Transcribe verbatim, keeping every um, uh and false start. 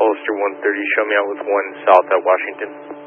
Hollister one thirty, show me out with one south at Washington.